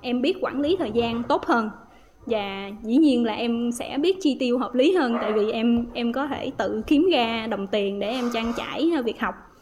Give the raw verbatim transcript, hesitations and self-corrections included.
em biết quản lý thời gian tốt hơn. Và dĩ nhiên là em sẽ biết chi tiêu hợp lý hơn, tại vì em em có thể tự kiếm ra đồng tiền để em trang trải việc học.